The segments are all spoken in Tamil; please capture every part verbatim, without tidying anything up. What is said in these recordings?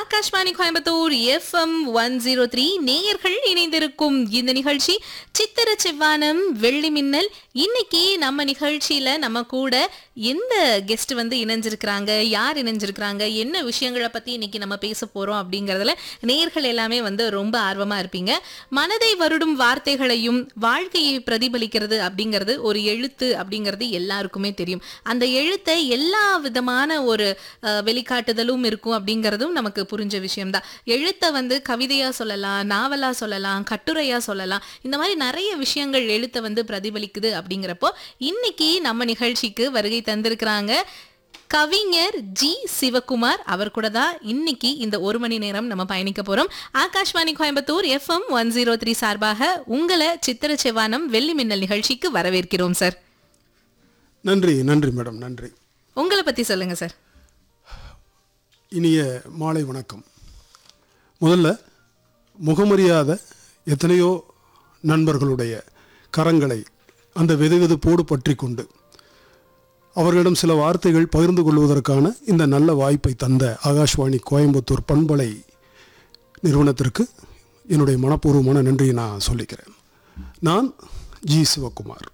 Akashvani Coimbatore FM one zero three நேயர்கள் இணைந்திருக்கும் இந்த நிகழ்ச்சி சித்திர செவ்வானம் வெள்ளி மின்னல். இன்னைக்கு நம்ம நிகழ்ச்சியில நம்ம கூட எந்த கெஸ்ட் வந்து இணைஞ்சிருக்கிறாங்க, யார் இணைஞ்சிருக்கிறாங்க, என்ன விஷயங்களை பத்தி இன்னைக்கு நம்ம பேச போறோம் அப்படிங்கறதுல நேயர்கள் எல்லாமே வந்து ரொம்ப ஆர்வமா இருப்பீங்க. மனதை வருடும் வார்த்தைகளையும் வாழ்க்கையை பிரதிபலிக்கிறது அப்படிங்கிறது ஒரு எழுத்து அப்படிங்கிறது எல்லாருக்குமே தெரியும். அந்த எழுத்தை எல்லா விதமான ஒரு வெளிக்காட்டுதலும் இருக்கும் அப்படிங்கிறதும் நமக்கு புரிஞ்ச விஷயம்தான். எழுத்தை வந்து கவிதையா சொல்லலாம், நாவலா சொல்லலாம், கட்டுரையா சொல்லலாம். இந்த மாதிரி நிறைய விஷயங்கள் எழுத்தை வந்து பிரதிபலிக்குது. அப்படிங்கிறப்போ இன்னைக்கு நம்ம நிகழ்ச்சிக்கு வருகை தந்திருக்கிறாங்க கவிஞர் ஜி சிவகுமார். அவர் கூட தான் இன்னைக்கு இந்த ஒரு மணி நேரம் நம்ம பயணிக்க போறோம். Akashvani Coimbatore FM one zero three சார்பாக உங்களை சித்திர செவ்வானம் வெள்ளி மின்னல் நிகழ்ச்சிக்கு வரவேற்கிறோம் சார். நன்றி நன்றி மேடம், நன்றி. உங்களை பத்தி சொல்லுங்க சார். இனிய மாலை வணக்கம். முதல்ல முகமறியாத எத்தனையோ நண்பர்களுடைய கரங்களை அந்த வெதுவெதுப்போடு பற்றி கொண்டு அவர்களிடம் சில வார்த்தைகள் பகிர்ந்து கொள்வதற்கான இந்த நல்ல வாய்ப்பை தந்த ஆகாஷ்வாணி கோயம்புத்தூர் பண்பலை நிறுவனத்திற்கு என்னுடைய மனப்பூர்வமான நன்றியை நான் சொல்லிக்கிறேன். நான் ஜி சிவகுமார்.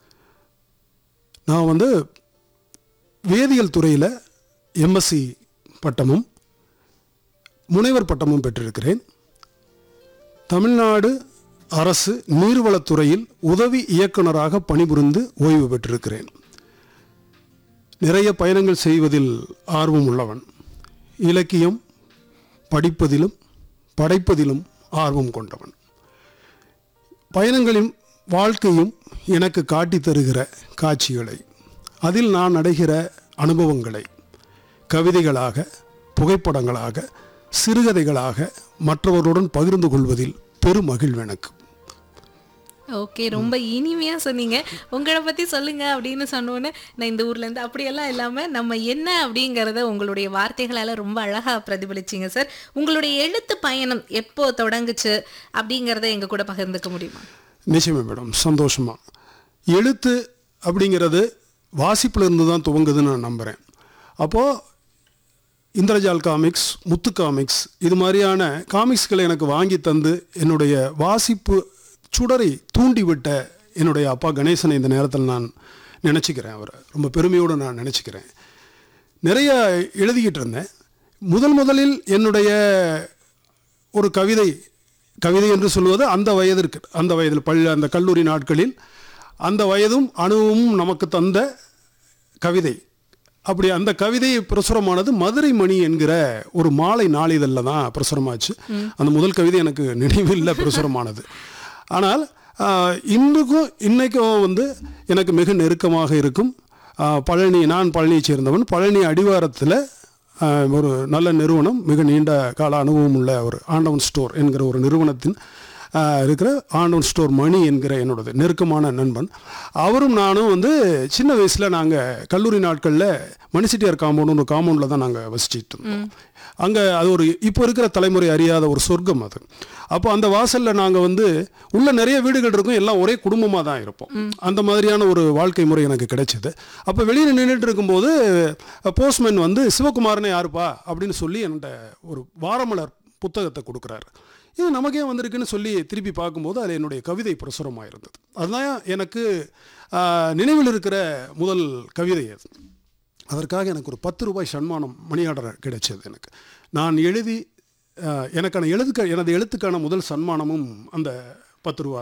நான் வந்து வேதியியல் துறையில் எம்எஸ்சி பட்டமும் முனைவர் பட்டமும் பெற்றிருக்கிறேன். தமிழ்நாடு அரசு நீர்வளத்துறையில் உதவி இயக்குநராக பணிபுரிந்து ஓய்வு பெற்றிருக்கிறேன். நிறைய பயணங்கள் செய்வதில் ஆர்வம் உள்ளவன். இலக்கியம் படிப்பதிலும் படைப்பதிலும் ஆர்வம் கொண்டவன். பயணங்களின் வாழ்க்கையும் எனக்கு காட்டி தருகிற காட்சிகளை, அதில் நான் அடைகிற அனுபவங்களை கவிதைகளாக, புகைப்படங்களாக, சிறுகதைகளாக மற்றவர்களுடன் பகிர்ந்து கொள்வதில் பெரும் மகிழ்வு எனக்கு. ஓகே, ரொம்ப இனிமையாக சொன்னீங்க. உங்களை பற்றி சொல்லுங்க அப்படின்னு சொன்னோன்னே நான் இந்த ஊர்லேருந்து அப்படியெல்லாம் இல்லாமல் நம்ம என்ன அப்படிங்கிறத உங்களுடைய வார்த்தைகளால் ரொம்ப அழகாக பிரதிபலிச்சிங்க சார். உங்களுடைய எழுத்து பயணம் எப்போ தொடங்குச்சு அப்படிங்கிறத எங்கள் கூட பகிர்ந்துக்க முடியுமா? நிச்சயமா மேடம், சந்தோஷமா. எழுத்து அப்படிங்கிறது வாசிப்பிலிருந்து தான் துவங்குதுன்னு நான் நம்புகிறேன். அப்போது இந்திரஜால் காமிக்ஸ், முத்து காமிக்ஸ், இது மாதிரியான காமிக்ஸ்களை எனக்கு வாங்கி தந்து என்னுடைய வாசிப்பு சுடரை தூண்டிவிட்ட என்னுடைய அப்பா கணேசனை இந்த நேரத்தில் நான் நினச்சிக்கிறேன். அவரை ரொம்ப பெருமையோடு நான் நினச்சிக்கிறேன். நிறைய எழுதிக்கிட்டு இருந்தேன். முதல் முதலில் என்னுடைய ஒரு கவிதை கவிதை என்று சொல்வது அந்த வயதிற்கு அந்த வயதில் பள்ளி அந்த கல்லூரி நாட்களில் அந்த வயதும் அனுபவமும் நமக்கு தந்த கவிதை. அப்படி அந்த கவிதை பிரசுரமானது மதுரை மணி என்கிற ஒரு மாலை நாளிதழில் தான் பிரசுரமாச்சு. அந்த முதல் கவிதை எனக்கு நினைவில் பிரசுரமானது. ஆனால் இன்றைக்கும் இன்றைக்கும் வந்து எனக்கு மிக நெருக்கமாக இருக்கும் பழனி. நான் பழனியை சேர்ந்தவன். பழனி அடிவாரத்தில் ஒரு நல்ல நிறுவனம், மிக நீண்ட கால அனுபவம் உள்ள ஒரு ஆண்டவன் ஸ்டோர் என்கிற ஒரு நிறுவனத்தின் இருக்கிற ஆண்டவன் ஸ்டோர் மணி என்கிற என்னோட நெருக்கமான நண்பன். அவரும் நானும் வந்து சின்ன வயசில் நாங்கள் கல்லூரி நாட்களில் மணிசிட்டியார் காம்பவுண்ட் ஒரு காம்பவுண்டில் தான் நாங்கள் வசிச்சுட்டு இருந்தோம். அங்கே அது ஒரு இப்போ இருக்கிற தலைமுறை அறியாத ஒரு சொர்க்கம் அது. அப்போ அந்த வாசலில் நாங்கள் வந்து உள்ள நிறைய வீடுகள் இருக்கும், எல்லாம் ஒரே குடும்பமாக தான் இருப்போம். அந்த மாதிரியான ஒரு வாழ்க்கை முறை எனக்கு கிடைச்சிது. அப்போ வெளியில் நின்றுட்டு இருக்கும்போது போஸ்ட்மேன் வந்து சிவகுமாரனே யாருப்பா அப்படின்னு சொல்லி என்கிட்ட ஒரு வாரமலர் புத்தகத்தை கொடுக்குறாரு. இது நமக்கே வந்திருக்குன்னு சொல்லி திருப்பி பார்க்கும்போது அதில் என்னுடைய கவிதை பிரசுரமாக இருந்தது. அதுதான் எனக்கு நினைவில் இருக்கிற முதல் கவிதை அது. அதற்காக எனக்கு ஒரு பத்து ரூபாய் சன்மானம் மணி ஆர்டர் கிடைச்சது எனக்கு. நான் எழுதி எனக்கான எழுதுக்க எனது எழுத்துக்கான முதல் சன்மானமும் அந்த பத்து ரூபா